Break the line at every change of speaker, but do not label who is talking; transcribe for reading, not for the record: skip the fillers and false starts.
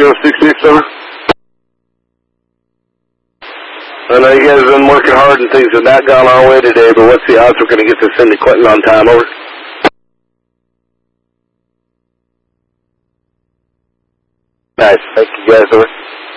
066, over. I know you guys have been working hard and things have not gone our way today, but what's the odds we're going to get this into Clinton on time, over? Nice. Thank you guys, over.